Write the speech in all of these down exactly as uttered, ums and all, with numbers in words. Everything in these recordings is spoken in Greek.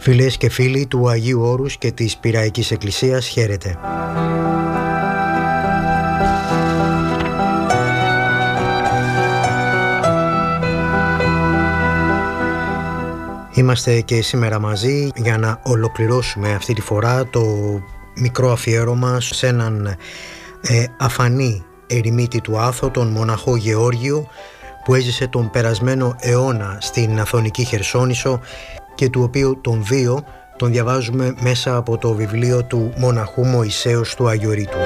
Φίλες και φίλοι του Αγίου Όρους και της Πειραϊκής Εκκλησίας, χαίρετε. Είμαστε και σήμερα μαζί για να ολοκληρώσουμε αυτή τη φορά το μικρό αφιέρωμα σε έναν ε, αφανή ερημίτη του Άθο, τον μοναχό Γεώργιο, που έζησε τον περασμένο αιώνα στην Αθωνική Χερσόνησο και του οποίου τον βίο τον διαβάζουμε μέσα από το βιβλίο του μοναχού Μωυσέως του Αγιορείτου.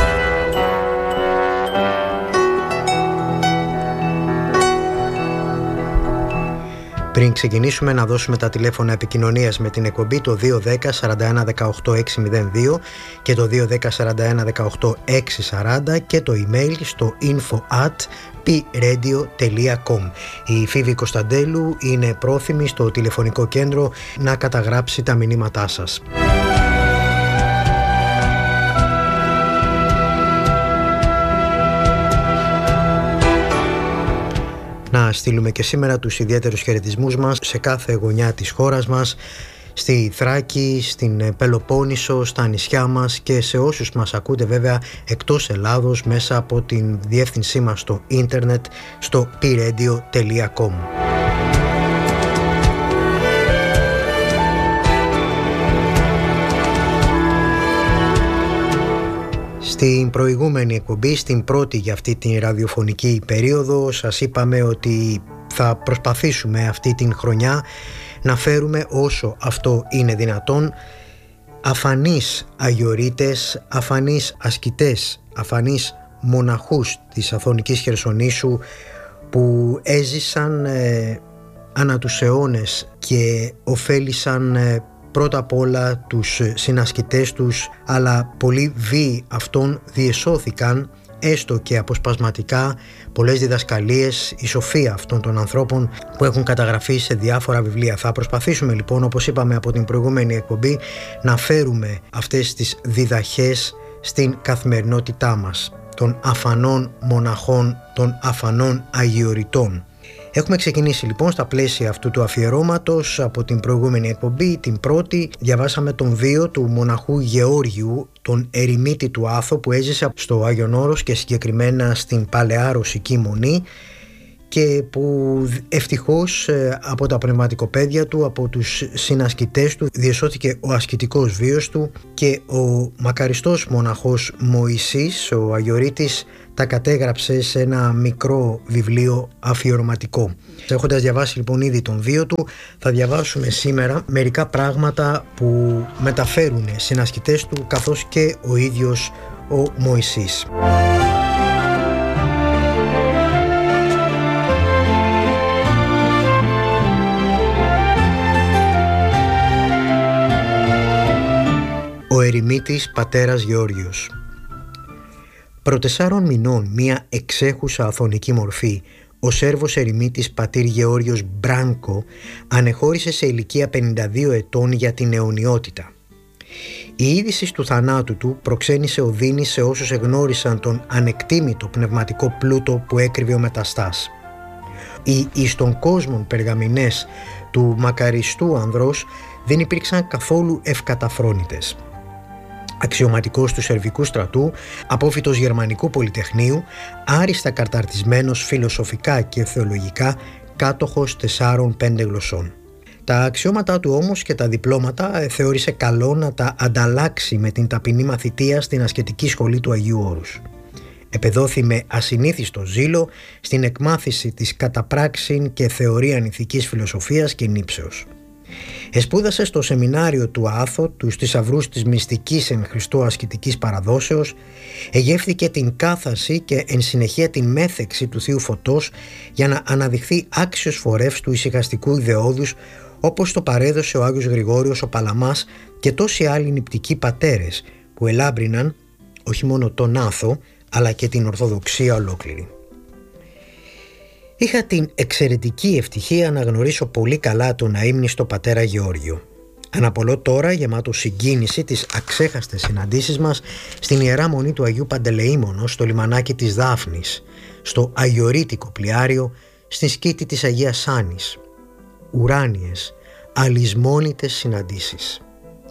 Πριν ξεκινήσουμε, να δώσουμε τα τηλέφωνα επικοινωνίας με την εκπομπή, το δύο ένα μηδέν σαράντα ένα δεκαοκτώ έξι μηδέν δύο και το δύο ένα μηδέν σαράντα ένα δεκαοκτώ έξι σαράντα και το email στο info at p-radio τελεία com. Η Φίβη Κωνσταντέλου είναι πρόθυμη στο τηλεφωνικό κέντρο να καταγράψει τα μηνύματά σας. Να στείλουμε και σήμερα τους ιδιαίτερους χαιρετισμούς μας σε κάθε γωνιά της χώρας μας, στη Θράκη, στην Πελοπόννησο, στα νησιά μας και σε όσους μας ακούτε βέβαια εκτός Ελλάδος μέσα από την διεύθυνσή μας στο ίντερνετ στο p radio τελεία com. Στην προηγούμενη εκπομπή, στην πρώτη για αυτή την ραδιοφωνική περίοδο, σας είπαμε ότι θα προσπαθήσουμε αυτή την χρονιά να φέρουμε όσο αυτό είναι δυνατόν αφανείς αγιορείτες, αφανείς ασκητές, αφανείς μοναχούς της Αθωνικής Χερσονήσου που έζησαν ε, ανά τους αιώνες και ωφέλησαν ε, πρώτα απ' όλα τους συνασκητές τους, αλλά πολλοί βίοι αυτών διεσώθηκαν έστω και αποσπασματικά, πολλές διδασκαλίες, η σοφία αυτών των ανθρώπων που έχουν καταγραφεί σε διάφορα βιβλία. Θα προσπαθήσουμε λοιπόν, όπως είπαμε από την προηγούμενη εκπομπή, να φέρουμε αυτές τις διδαχές στην καθημερινότητά μας, των αφανών μοναχών, των αφανών αγιορειτών. Έχουμε ξεκινήσει λοιπόν στα πλαίσια αυτού του αφιερώματος από την προηγούμενη εκπομπή, την πρώτη. Διαβάσαμε τον βίο του μοναχού Γεώργιου, τον ερημίτη του Άθο, που έζησε στο Άγιον Όρος και συγκεκριμένα στην Παλαιά Ρωσική Μονή και που ευτυχώς από τα πνευματικοπαίδια του, από τους συνασκητές του, διεσώθηκε ο ασκητικός βίος του και ο μακαριστός μοναχός Μωυσής, ο Αγιορείτης, τα κατέγραψε σε ένα μικρό βιβλίο αφιερωματικό. Έχοντας διαβάσει λοιπόν ήδη τον βίο του, θα διαβάσουμε σήμερα μερικά πράγματα που μεταφέρουν συνασκητές του καθώς και ο ίδιος ο Μωυσής. Ο ερημίτης πατέρας Γεώργιος. Προτεσσάρων μηνών, μία εξέχουσα αθωνική μορφή, ο Σέρβος ερημίτης πατήρ Γεώργιος Μπράνκο ανεχώρησε σε ηλικία πενήντα δύο ετών για την αιωνιότητα. Η είδηση του θανάτου του προξένησε οδύνη σε όσους εγνώρισαν τον ανεκτήμητο πνευματικό πλούτο που έκρυβε ο μεταστάς. Οι εις των κόσμων περγαμηνές του μακαριστού ανδρός δεν υπήρξαν καθόλου ευκαταφρόνητες. Αξιωματικός του Σερβικού στρατού, απόφοιτος Γερμανικού Πολυτεχνείου, άριστα καταρτισμένος φιλοσοφικά και θεολογικά, κάτοχος τεσσάρων πέντε γλωσσών. Τα αξιώματά του όμως και τα διπλώματα θεώρησε καλό να τα ανταλλάξει με την ταπεινή μαθητεία στην ασκετική σχολή του Αγίου Όρους. Επεδόθη με ασυνήθιστο ζήλο στην εκμάθηση της καταπράξιν και θεωρίαν ηθικής φιλοσοφίας και νήψεως. Εσπούδασε στο σεμινάριο του Άθο τους θησαυρούς της μυστικής εν Χριστώ ασκητικής παραδόσεως, εγεύθηκε την κάθαρση και εν συνεχεία την μέθεξη του Θείου Φωτός για να αναδειχθεί άξιος φορεύς του ησυχαστικού ιδεώδους, όπως το παρέδωσε ο Άγιος Γρηγόριος ο Παλαμάς και τόσοι άλλοι νηπτικοί πατέρες που ελάμπριναν όχι μόνο τον Άθο αλλά και την Ορθοδοξία ολόκληρη. Είχα την εξαιρετική ευτυχία να γνωρίσω πολύ καλά τον αείμνηστο πατέρα Γεώργιο. Αναπολώ τώρα, γεμάτο συγκίνηση, τις αξέχαστες συναντήσεις μας στην Ιερά Μονή του Αγίου Παντελεήμονος, στο λιμανάκι της Δάφνης, στο Αγιορείτικο πλοιάριο, στην σκήτη της Αγίας Άνης. Ουράνιες, αλυσμόνητες συναντήσεις.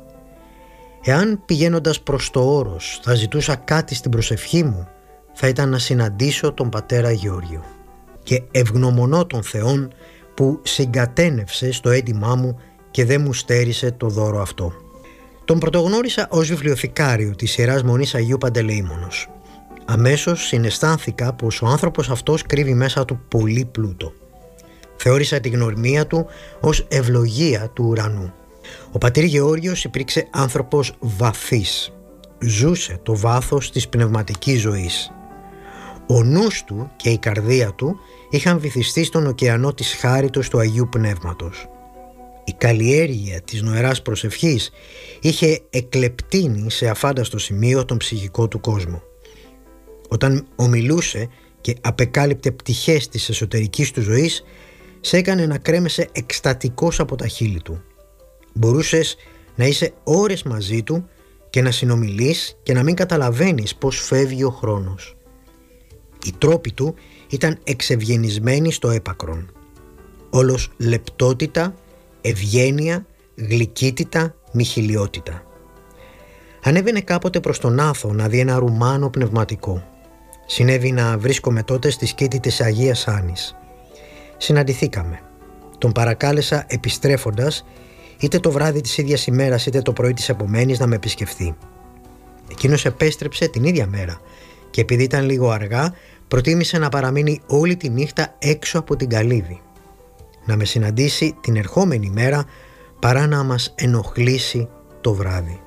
Εάν πηγαίνοντας προς το όρος θα ζητούσα κάτι στην προσευχή μου, θα ήταν να συναντήσω τον πατέρα Γεώργιο, και ευγνωμονώ τον Θεόν που συγκατένευσε στο αίτημά μου και δεν μου στέρισε το δώρο αυτό. Τον πρωτογνώρισα ως βιβλιοθηκάριο της Ιεράς Μονής Αγίου Παντελεήμονος. Αμέσως συναισθάνθηκα πως ο άνθρωπος αυτός κρύβει μέσα του πολύ πλούτο. Θεώρησα την γνωριμία του ως ευλογία του ουρανού. Ο πατήρ Γεώργιος υπήρξε άνθρωπος βαθύς. Ζούσε το βάθος της πνευματικής ζωής. Ο νους του και η καρδία του είχαν βυθιστεί στον ωκεανό της χάριτος του Αγίου Πνεύματος. Η καλλιέργεια της νοεράς προσευχής είχε εκλεπτύνει σε αφάνταστο σημείο τον ψυχικό του κόσμο. Όταν ομιλούσε και απεκάλυπτε πτυχές της εσωτερικής του ζωής, σε έκανε να κρέμεσαι εκστατικός από τα χείλη του. Μπορούσες να είσαι ώρες μαζί του και να συνομιλείς και να μην καταλαβαίνεις πως φεύγει ο χρόνος. Οι τρόποι του ήταν εξευγενισμένοι στο έπακρον. Όλος λεπτότητα, ευγένεια, γλυκύτητα, μοιχηλιότητα. Ανέβαινε κάποτε προς τον Άθο να δει ένα ρουμάνο πνευματικό. Συνέβη να βρίσκομαι τότε στη σκήτη της Αγίας Άννης. Συναντηθήκαμε. Τον παρακάλεσα επιστρέφοντας, είτε το βράδυ της ίδιας ημέρας είτε το πρωί της επομένης, να με επισκεφθεί. Εκείνος επέστρεψε την ίδια μέρα και επειδή ήταν λίγο αργά, προτίμησε να παραμείνει όλη τη νύχτα έξω από την καλύβη, να με συναντήσει την ερχόμενη μέρα παρά να μας ενοχλήσει το βράδυ.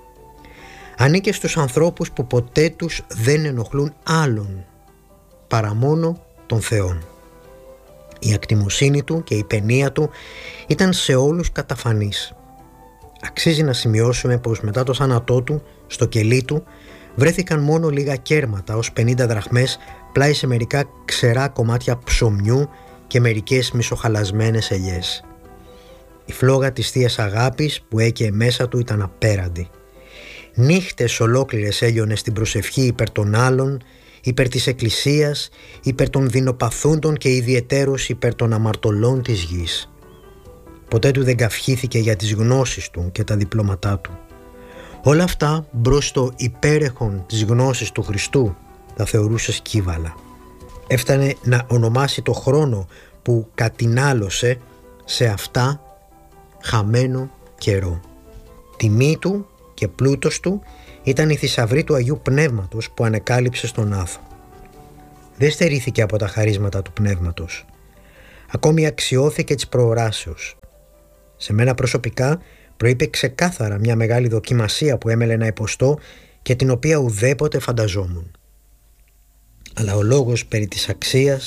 Ανήκε στους ανθρώπους που ποτέ τους δεν ενοχλούν άλλον παρά μόνο τον Θεόν. Η ακτιμοσύνη του και η παινία του ήταν σε όλους καταφανής. Αξίζει να σημειώσουμε πως μετά το θάνατό του, στο κελί του, βρέθηκαν μόνο λίγα κέρματα ως πενήντα δραχμές πλάι σε μερικά ξερά κομμάτια ψωμιού και μερικές μισοχαλασμένες ελιές. Η φλόγα της Θείας Αγάπης που έκαιε μέσα του ήταν απέραντη. Νύχτες ολόκληρες έλειωνε στην προσευχή υπέρ των άλλων, υπέρ της Εκκλησίας, υπέρ των δεινοπαθούντων και ιδιαιτέρως υπέρ των αμαρτωλών της γης. Ποτέ του δεν καυχήθηκε για τις γνώσεις του και τα διπλώματά του. Όλα αυτά μπρος στο υπέρεχον της γνώσης του Χριστού τα θεωρούσε σκύβαλα. Έφτανε να ονομάσει το χρόνο που κατηνάλωσε σε αυτά χαμένο καιρό. Τιμή του και πλούτος του ήταν η θησαυρή του Αγίου Πνεύματος που ανεκάλυψε στον Άθο. Δεν στερήθηκε από τα χαρίσματα του Πνεύματος. Ακόμη αξιώθηκε της προοράσεως. Σε μένα προσωπικά προείπε ξεκάθαρα μια μεγάλη δοκιμασία που έμελε να υποστώ και την οποία ουδέποτε φανταζόμουν. Αλλά ο λόγος περί της αξίας